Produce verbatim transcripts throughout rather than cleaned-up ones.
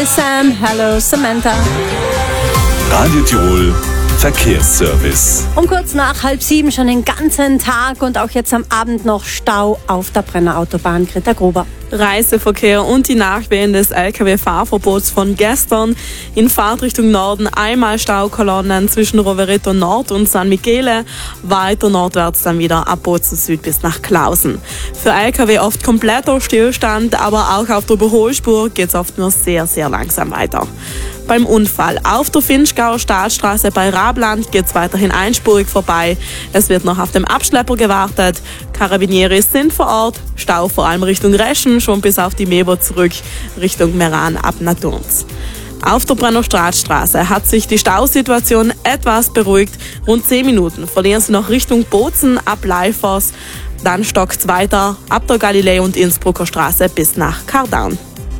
Sam, Hello Samantha. Radio Tirol Verkehrsservice. Um kurz nach halb sieben schon den ganzen Tag und auch jetzt am Abend noch Stau auf der Brenner Autobahn. Greta Gruber. Reiseverkehr und die Nachwehen des L K W-Fahrverbots von gestern. In Fahrtrichtung Norden einmal Staukolonnen zwischen Rovereto Nord und San Michele, weiter nordwärts dann wieder ab Bozen Süd bis nach Klausen. Für L K W oft kompletter Stillstand, aber auch auf der Überholspur geht's oft nur sehr, sehr langsam weiter. Beim Unfall auf der Finchgauer Staatsstraße bei Rabland geht's weiterhin einspurig vorbei. Es wird noch auf dem Abschlepper gewartet. Carabinieri sind vor Ort. Stau vor allem Richtung Reschen, schon bis auf die Meber zurück, Richtung Meran ab Naturns. Auf der Brennerstratstraße hat sich die Stausituation etwas beruhigt. Rund zehn Minuten verlieren sie noch Richtung Bozen ab Leifers. Dann stockt's weiter ab der Galilei- und Innsbrucker Straße bis nach Kardan.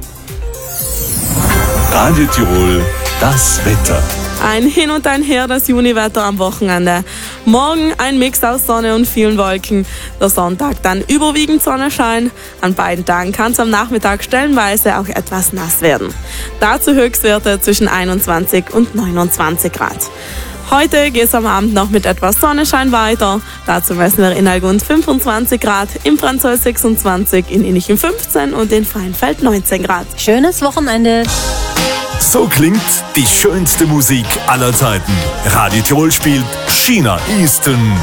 Radio Tirol, das Wetter. Ein Hin und ein Her das Juniwetter am Wochenende. Morgen ein Mix aus Sonne und vielen Wolken. Der Sonntag dann überwiegend Sonnenschein. An beiden Tagen kann es am Nachmittag stellenweise auch etwas nass werden. Dazu Höchstwerte zwischen einundzwanzig und neunundzwanzig Grad. Heute geht es am Abend noch mit etwas Sonnenschein weiter. Dazu messen wir in Algund fünfundzwanzig Grad, im Franzöl sechsundzwanzig, in Innichen fünfzehn und in Freienfeld neunzehn Grad. Schönes Wochenende. So klingt die schönste Musik aller Zeiten. Radio Tirol spielt China Easton.